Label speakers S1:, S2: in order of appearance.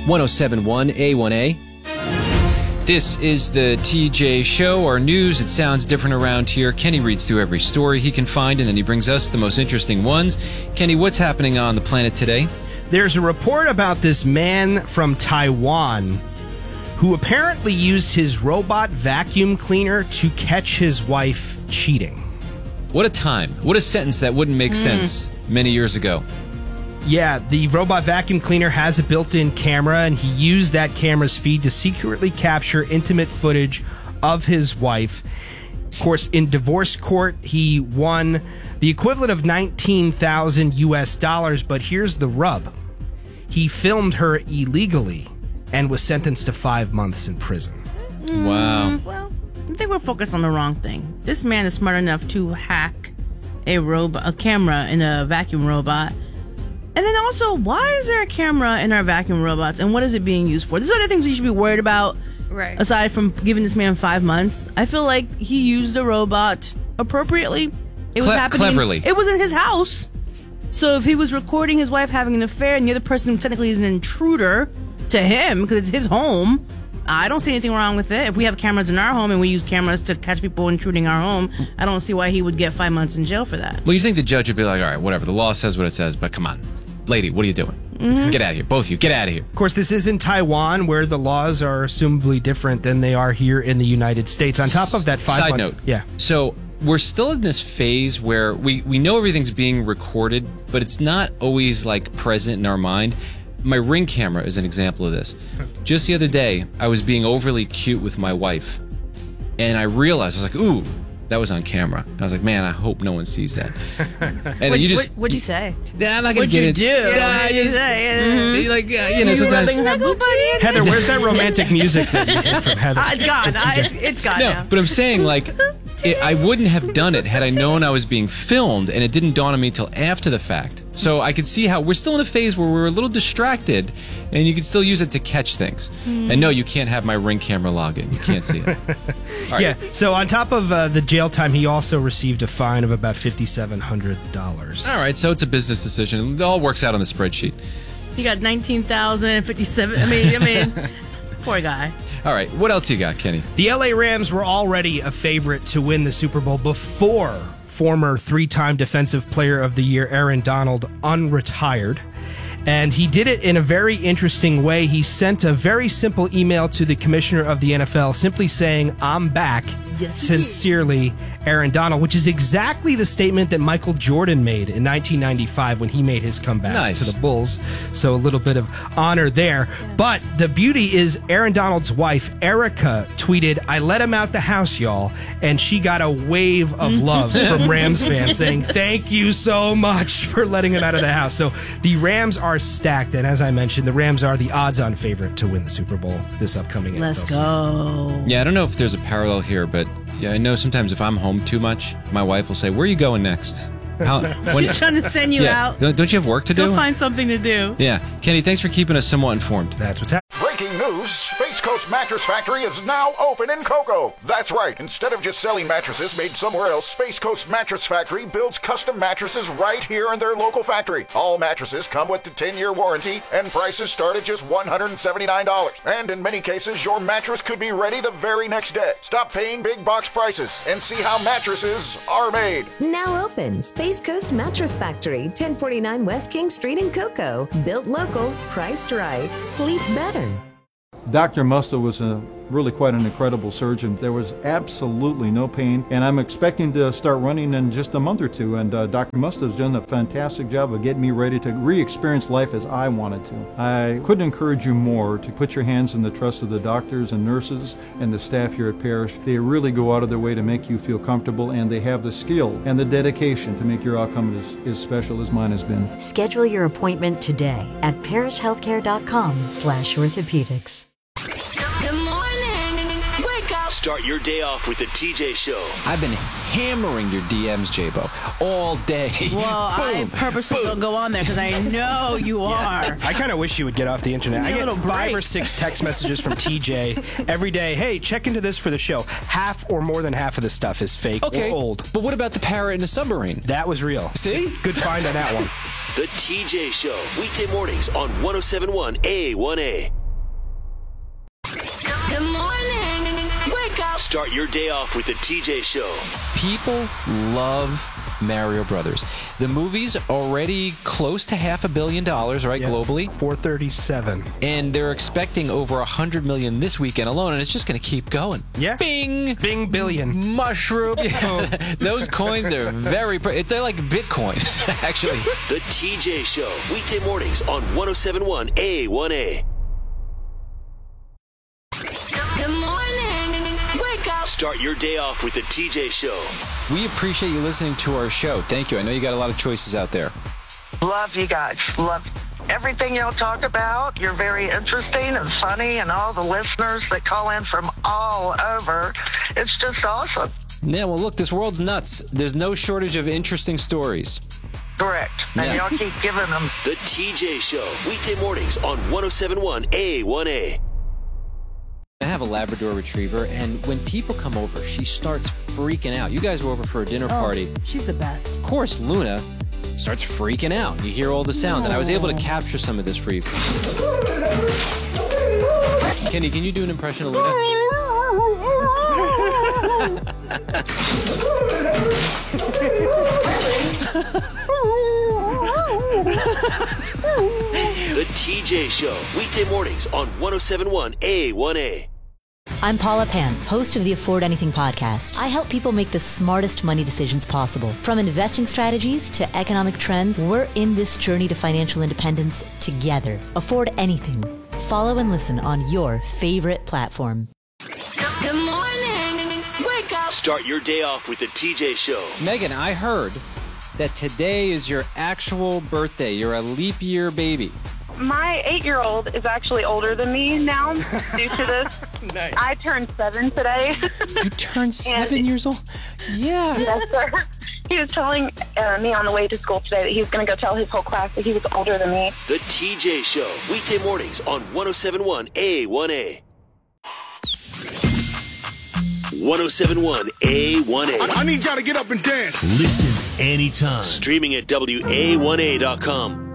S1: 1071 A1A. This is the TJ Show, our news. It sounds different around here. Kenny reads through every story he can find, and then he brings us the most interesting ones. Kenny, what's happening on the planet today?
S2: There's a report about this man from Taiwan who apparently used his robot vacuum cleaner to catch his wife cheating.
S1: What a time. What a sentence that wouldn't make sense many years ago.
S2: Yeah, the robot vacuum cleaner has a built-in camera, and he used that camera's feed to secretly capture intimate footage of his wife. Of course, in divorce court, he won the equivalent of $19,000 US, but here's the rub. He filmed her illegally and was sentenced to 5 months in prison.
S1: Wow.
S3: Well, I think we're focused on the wrong thing. This man is smart enough to hack a camera in a vacuum robot. And then also, why is there a camera in our vacuum robots, and what is it being used for? There's other things we should be worried about,
S4: right?
S3: Aside from giving this man 5 months. I feel like he used a robot appropriately. It was happening.
S1: Cleverly.
S3: It was in his house. So if he was recording his wife having an affair, and the other person technically is an intruder to him because it's his home, I don't see anything wrong with it. If we have cameras in our home and we use cameras to catch people intruding our home, I don't see why he would get 5 months in jail for that.
S1: Well, you think the judge would be like, all right, whatever, the law says what it says, but come on. Lady, what are you doing? Get out of here. Both of you, get out of here.
S2: Of course, this is in Taiwan, where the laws are assumably different than they are here in the United States. On top of that, 5 months...
S1: Side note.
S2: Yeah.
S1: So we're still in this phase where we know everything's being recorded, but it's not always like present in our mind. My Ring camera is an example of this. Just the other day, I was being overly cute with my wife, and I realized, I was like, ooh, that was on camera. And I was like, man, I hope no one sees that. And
S3: What'd you say?
S1: Nah, I'm not going to get into it.
S3: What'd you say?
S1: Like, you know, sometimes...
S2: Heather, where's that romantic music that you heard from Heather?
S3: It's gone. It's gone
S1: No,
S3: now.
S1: but I'm saying, like, I wouldn't have done it had I known I was being filmed, and it didn't dawn on me until after the fact. So I could see how we're still in a phase where we're a little distracted, and you can still use it to catch things. And no, you can't have my Ring camera login. You can't see it. All right.
S2: Yeah, so on top of the jail time, he also received a fine of about $5,700.
S1: All right, so it's a business decision. It all works out on the spreadsheet.
S3: He got 19,000, 57. I mean, poor guy.
S1: All right, what else you got, Kenny?
S2: The LA Rams were already a favorite to win the Super Bowl before former 3-time Defensive Player of the Year Aaron Donald unretired. And he did it in a very interesting way. He sent a very simple email to the commissioner of the NFL simply saying, "I'm back.
S3: Yes,
S2: Sincerely, Aaron Donald," which is exactly the statement that Michael Jordan made in 1995 when he made his comeback to the Bulls. So a little bit of honor there. But the beauty is Aaron Donald's wife, Erica, tweeted, "I let him out the house, y'all." And she got a wave of love from Rams fans saying, "Thank you so much for letting him out of the house." So the Rams are stacked. And as I mentioned, the Rams are the odds-on favorite to win the Super Bowl this upcoming NFL season.
S3: Let's go.
S1: Yeah, I don't know if there's a parallel here, but yeah, I know sometimes if I'm home too much, my wife will say, "Where are you going next?"
S3: She's trying to send you out.
S1: Don't you have work to do?
S3: Go find something to do.
S1: Yeah. Kenny, thanks for keeping us somewhat informed.
S2: That's what's happening.
S5: Breaking news, Space Coast Mattress Factory is now open in Cocoa. That's right, instead of just selling mattresses made somewhere else, Space Coast Mattress Factory builds custom mattresses right here in their local factory. All mattresses come with the 10-year warranty, and prices start at just $179. And in many cases, your mattress could be ready the very next day. Stop paying big box prices and see how mattresses are made.
S6: Now open, Space Coast Mattress Factory, 1049 West King Street in Cocoa. Built local, priced right, sleep better.
S7: Dr. Musta was really quite an incredible surgeon. There was absolutely no pain, and I'm expecting to start running in just a month or two, and Dr. Musta has done a fantastic job of getting me ready to re-experience life as I wanted to. I couldn't encourage you more to put your hands in the trust of the doctors and nurses and the staff here at Parrish. They really go out of their way to make you feel comfortable, and they have the skill and the dedication to make your outcome as special as mine has been.
S8: Schedule your appointment today at parishhealthcare.com/orthopedics.
S9: Good morning. Wake up. Start your day off with the TJ Show.
S1: I've been hammering your DMs, J-Bo, all day.
S3: Well, I purposely don't go on there because I know you are.
S2: I kind of wish you would get off the internet. I get 5 or 6 text messages from TJ every day. Hey, check into this for the show. Half or more than half of the stuff is fake or old.
S1: But what about the parrot in the submarine?
S2: That was real.
S1: See?
S2: Good find on that one.
S9: The TJ Show, weekday mornings on 1071 A1A. Start your day off with the TJ Show.
S1: People love Mario Brothers. The movie's already close to $500 million, right, globally?
S2: 437.
S1: And they're expecting over 100 million this weekend alone, and it's just going to keep going.
S2: Yeah.
S1: Bing!
S2: Bing billion.
S1: Mushroom. Those coins are they're like Bitcoin, actually.
S9: The TJ Show, weekday mornings on 107.1 A1A.
S4: Good morning. Wake up.
S9: Start your day off with the TJ Show.
S1: We appreciate you listening to our show. Thank you. I know you got a lot of choices out there.
S10: Love you guys. Love everything y'all talk about. You're very interesting and funny, and all the listeners that call in from all over. It's just awesome.
S1: Yeah, well, look, this world's nuts. There's no shortage of interesting stories.
S10: Correct. And y'all keep giving them.
S9: The TJ Show, weekday mornings on 107.1 A1A.
S1: I have a Labrador Retriever, and when people come over, she starts freaking out. You guys were over for a dinner party.
S3: She's the best.
S1: Of course, Luna starts freaking out. You hear all the sounds, and I was able to capture some of this for you. Kenny, can you do an impression of Luna?
S9: The TJ Show, weekday mornings on 107.1 A1A.
S8: I'm Paula Pan, host of the Afford Anything podcast. I help people make the smartest money decisions possible. From investing strategies to economic trends, we're in this journey to financial independence together. Afford Anything. Follow and listen on your favorite platform.
S4: Good morning. Wake up.
S9: Start your day off with the TJ Show.
S1: Megan, I heard that today is your actual birthday. You're a leap year baby.
S11: My 8-year-old is actually older than me now due to this.
S2: Nice.
S11: I turned 7 today.
S1: You turned 7 years old? Yeah.
S11: Yes, sir. He was telling me on the way to school today that he was going to go tell his whole class that he was older than me.
S9: The TJ Show, weekday mornings on 107.1 A1A. 107.1 A1A.
S12: I need y'all to get up and dance.
S9: Listen anytime. Streaming at WA1A.com.